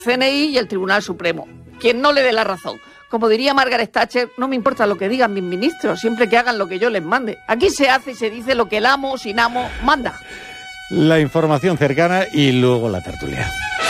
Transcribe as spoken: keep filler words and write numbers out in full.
C N I y el Tribunal Supremo. Quien no le dé la razón. Como diría Margaret Thatcher, no me importa lo que digan mis ministros, siempre que hagan lo que yo les mande. Aquí se hace y se dice lo que el amo sin amo manda. La información cercana y luego la tertulia.